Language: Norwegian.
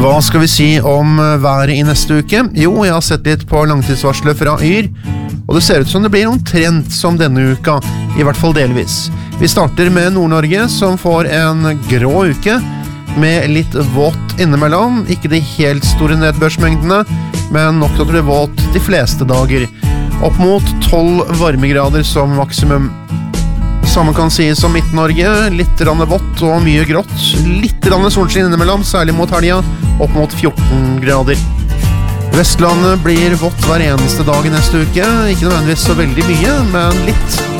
Hva skal vi si om været i neste uke? Jo, jeg har sett litt på langtidsvarslet fra Yr, og det ser ut som det blir omtrent som denne uka, i hvert fall delvis. Vi starter med Nord-Norge, som får en grå uke, med litt vått innimellom, ikke de helt store nedbørsmengdene, men nok til å bli vått de fleste dager. Opp mot 12 varmegrader som maksimum. Samme kan sies om Midt-Norge, litt vått og mye grått, litt solskinn innimellom, særlig mot helga, opp mot 14 grader. Vestlandet blir vått hver eneste dag i neste uke, ikke nødvendigvis så veldig mye, men litt.